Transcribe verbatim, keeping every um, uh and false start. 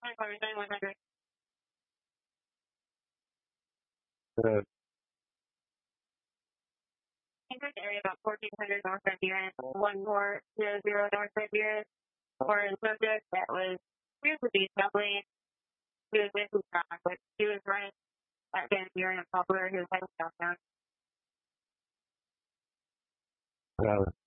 one hundred. Uh, Area about fourteen hundred North Riviera, one four zero zero North Riviera, for a subject that was appears to be doubling. He was with his dog, but he was running at Van Buren and Poplar, who was heading southbound. uh,